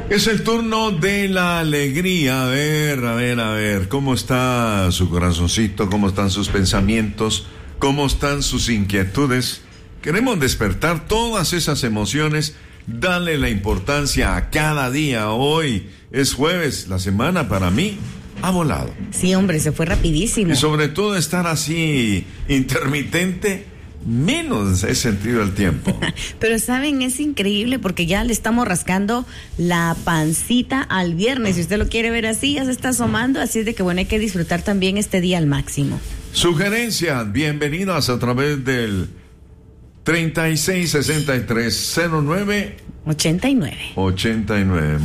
Es el turno de la alegría. A ver, ¿cómo está su corazoncito? ¿Cómo están sus pensamientos? ¿Cómo están sus inquietudes? Queremos despertar todas esas emociones, darle la importancia a cada día. Hoy es jueves, la semana para mí ha volado. Sí, hombre, se fue rapidísimo. Y sobre todo estar así intermitente, menos he sentido el tiempo. Pero saben, es increíble porque ya le estamos rascando la pancita al viernes. Si usted lo quiere ver así, ya se está asomando. Así es de que bueno, hay que disfrutar también este día al máximo. Sugerencias, bienvenidas a través del 366309 89.